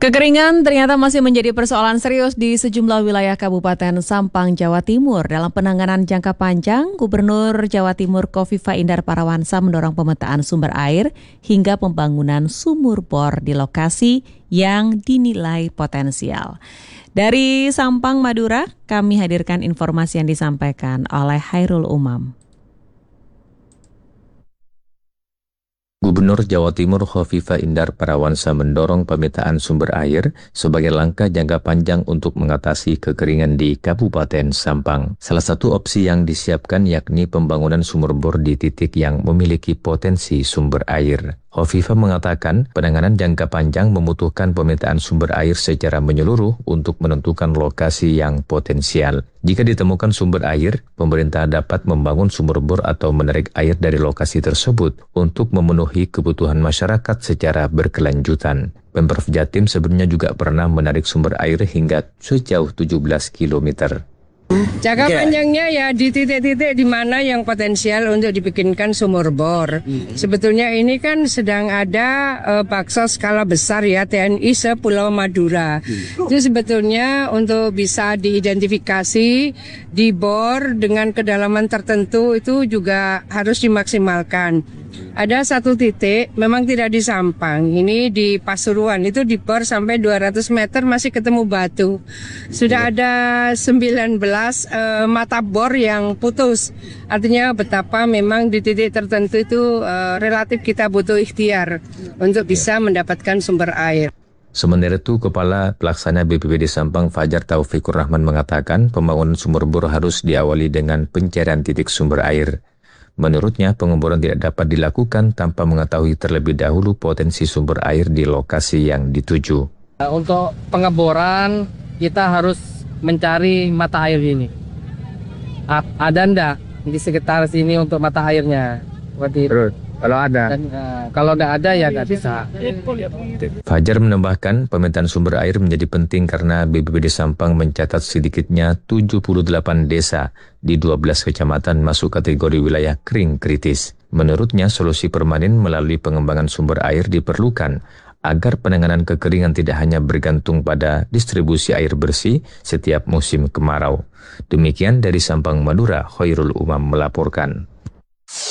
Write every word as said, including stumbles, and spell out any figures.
Kekeringan ternyata masih menjadi persoalan serius di sejumlah wilayah Kabupaten Sampang, Jawa Timur. Dalam penanganan jangka panjang, Gubernur Jawa Timur Kofifa Indar Parawansa mendorong pemetaan sumber air hingga pembangunan sumur bor di lokasi yang dinilai potensial. Dari Sampang, Madura, kami hadirkan informasi yang disampaikan oleh Hairul Umam. Gubernur Jawa Timur Kofifa Indar Parawansa mendorong pemetaan sumber air sebagai langkah jangka panjang untuk mengatasi kekeringan di Kabupaten Sampang. Salah satu opsi yang disiapkan yakni pembangunan sumur bor di titik yang memiliki potensi sumber air. Kofifa mengatakan penanganan jangka panjang membutuhkan pemetaan sumber air secara menyeluruh untuk menentukan lokasi yang potensial. Jika ditemukan sumber air, pemerintah dapat membangun sumur bor atau menarik air dari lokasi tersebut untuk memenuhi kebutuhan masyarakat secara berkelanjutan. Pemprov Jatim sebelumnya juga pernah menarik sumber air hingga sejauh tujuh belas kilometer. Jangka panjangnya ya di titik-titik di mana yang potensial untuk dibikinkan sumur bor. Sebetulnya ini kan sedang ada uh, bakso skala besar ya T N I se-Pulau Madura. Itu sebetulnya untuk bisa diidentifikasi di bor dengan kedalaman tertentu itu juga harus dimaksimalkan. Ada satu titik memang tidak di Sampang, ini di Pasuruan, itu di bor sampai dua ratus meter masih ketemu batu. Sudah ada sembilan belas uh, mata bor yang putus. Artinya betapa memang di titik tertentu itu uh, relatif kita butuh ikhtiar untuk bisa mendapatkan sumber air. Sementara itu, Kepala Pelaksana B P B D Sampang Fajar Taufikur Rahman mengatakan pembangunan sumur bor harus diawali dengan pencarian titik sumber air. Menurutnya, pengeboran tidak dapat dilakukan tanpa mengetahui terlebih dahulu potensi sumber air di lokasi yang dituju. Untuk pengeboran, kita harus mencari mata air ini. Ada enggak di sekitar sini untuk mata airnya? Terus, kalau ada? Dan, uh, kalau enggak ada ya enggak bisa. Fajar menambahkan pemetaan sumber air menjadi penting karena B P B D Sampang mencatat sedikitnya tujuh puluh delapan desa di dua belas kecamatan masuk kategori wilayah kering kritis. Menurutnya, solusi permanen melalui pengembangan sumber air diperlukan agar penanganan kekeringan tidak hanya bergantung pada distribusi air bersih setiap musim kemarau. Demikian dari Sampang, Madura, Khairul Umam melaporkan.